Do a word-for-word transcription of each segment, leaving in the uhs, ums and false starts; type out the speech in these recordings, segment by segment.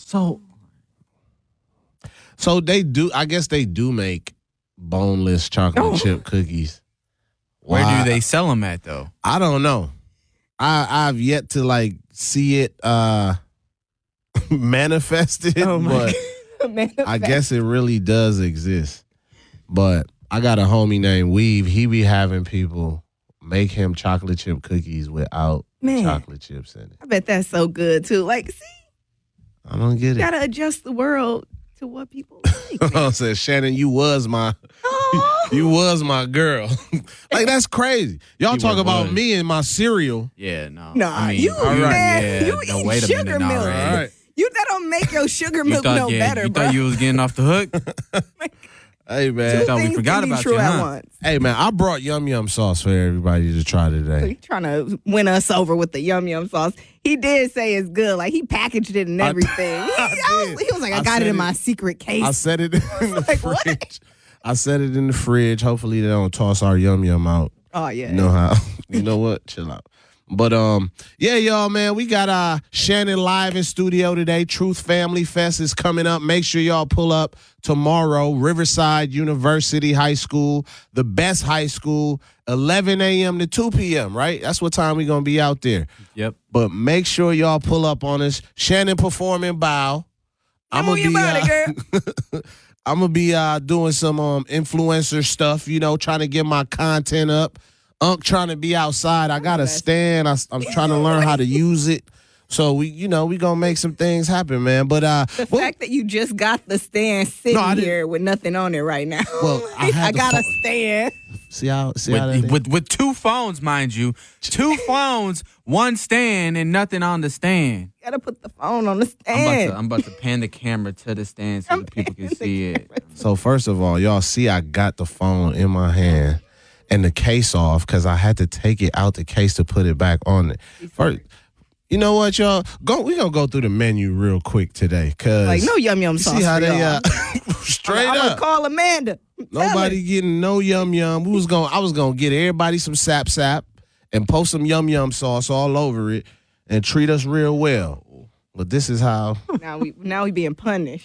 So, so they do. I guess they do make boneless chocolate oh. chip cookies. Where Why? do they sell them at, though? I don't know. I I've yet to like see it uh, manifested, oh but Manifest. I guess it really does exist. But I got a homie named Weave. He be having people make him chocolate chip cookies without Man, chocolate chips in it. I bet that's so good too. Like, see, I don't get it. You gotta adjust the world to what people like. I said, Shannon, you was my, you was my girl. Like, that's crazy. Y'all You talk were about was. me and my cereal. Yeah, no. Nah, I mean, you, all right, man, yeah. you no, eat wait a sugar minute milk. now, right? All right. You that don't make your sugar You milk thought, no yeah, better, you bro. thought you was getting off the hook? Hey, man. Two thought we things forgot can be about true you, at huh? once. Hey, man, I brought Yum Yum sauce for everybody to try So today. he trying to win us over with the Yum Yum sauce. He did say it's good. Like, he packaged it and I- everything. I he, I was, did. he was like, I, I got it said in it- my secret case. I set it in the like, what? fridge. I set it in the fridge. Hopefully they don't toss our Yum Yum out. oh, yeah. You know how? You know what? Chill out. But um, yeah, y'all, man, we got uh Shannon live in studio today. Truth Family Fest is coming up. Make sure y'all pull up tomorrow. Riverside University High School, the best high school, eleven a.m. to two p.m., right? That's what time we gonna be out there. Yep. But make sure y'all pull up on us. Shannon performing bow. I'm Move your body, uh, girl. I'm gonna be uh doing some um influencer stuff, you know, trying to get my content up. Unc trying to be outside. I got a stand. I, I'm trying to learn how to use it. So we, you know, we gonna make some things happen, man. But uh, The well, fact that you just got the stand sitting No, I didn't- here with nothing on it right now. Well, I had the got a phone. stand. see how see how that With, is? with with two phones, mind you, two phones, one stand, and nothing on the stand. Got to put the phone on the I'm about stand. to I'm about to pan the camera to the stand so I'm that people can panning the see it. So first of all, y'all see I got the phone in my hand and the case off because I had to take it out the case to put it back on it. First, you know what, y'all? Go. We gonna go through the menu real quick today, cause Like, no Yum Yum you sauce see how for they y'all. uh, straight I'm up. gonna call Amanda. Tell Nobody her. getting no Yum Yum. We was going. I was gonna get everybody some Sap Sap and post some Yum Yum sauce all over it and treat us real well. But this is how. Now we now we being punished.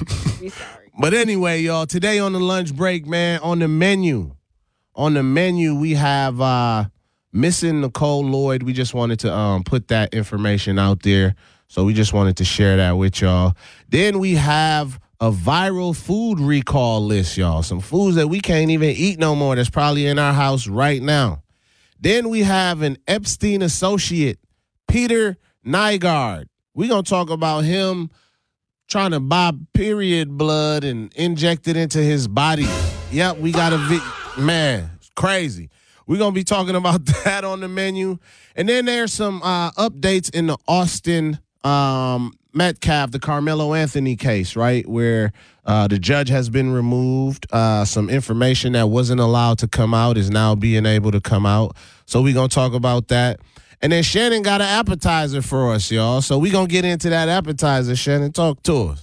We sorry. But anyway, y'all, today on the lunch break, man, on the menu, on the menu we have uh, missing Nicole Lloyd. We just wanted to um, put that information out there, so we just wanted to share that with y'all. Then we have a viral food recall list, y'all. Some foods that we can't even eat no more that's probably in our house right now. Then we have an Epstein associate, Peter Nygaard. We're going to talk about him trying to buy period blood and inject it into his body. Yep, we got a vi- man, it's crazy. We're going to be talking about that on the menu. And then there's some uh, updates in the Austin um, Metcalf, the Carmelo Anthony case, right, where uh, the judge has been removed. Uh, some information that wasn't allowed to come out is now being able to come out. So we're going to talk about that. And then Shannon got an appetizer for us, y'all. So we're going to get into that appetizer. Shannon, talk to us.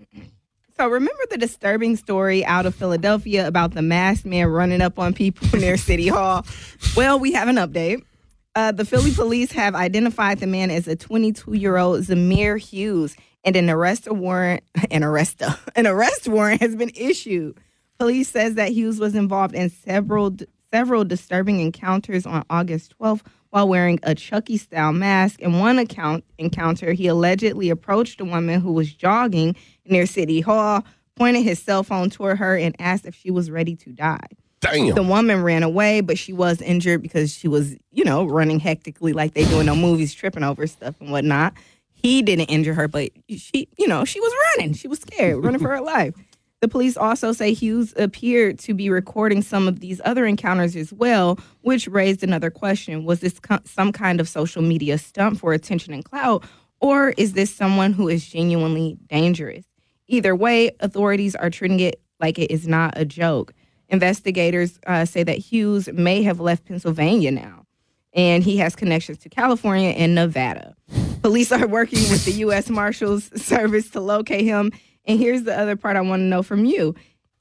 So remember the disturbing story out of Philadelphia about the masked man running up on people near City Hall? Well, we have an update. Uh, the Philly police have identified the man as a twenty-two-year-old Zamir Hughes, and an arrest warrant, an arrest, an arrest warrant has been issued. Police says that Hughes was involved in several several disturbing encounters on August twelfth while wearing a Chucky-style mask. In one account encounter, he allegedly approached a woman who was jogging near City Hall, pointed his cell phone toward her, and asked if she was ready to die. Damn. The woman ran away, but she was injured because she was, you know, running hectically like they do in the movies, tripping over stuff and whatnot. He didn't injure her, but she, you know, she was running. She was scared, running for her life. The police also say Hughes appeared to be recording some of these other encounters as well, which raised another question. Was this co- some kind of social media stunt for attention and clout, or is this someone who is genuinely dangerous? Either way, authorities are treating it like it is not a joke. Investigators uh, say that Hughes may have left Pennsylvania now, and he has connections to California and Nevada. Police are working with the U S Marshals Service to locate him. And here's the other part I want to know from you.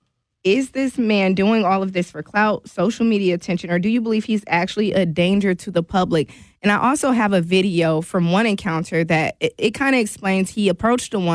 Is this man doing all of this for clout, social media attention, or do you believe he's actually a danger to the public? And I also have a video from one encounter that it, it kind of explains he approached a woman